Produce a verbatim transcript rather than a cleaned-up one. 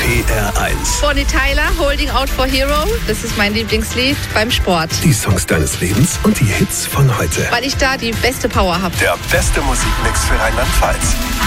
T R eins. Bonnie Tyler, Holding Out for Hero. Das ist mein Lieblingslied beim Sport. Die Songs deines Lebens und die Hits von heute. Weil ich da die beste Power habe. Der beste Musikmix für Rheinland-Pfalz.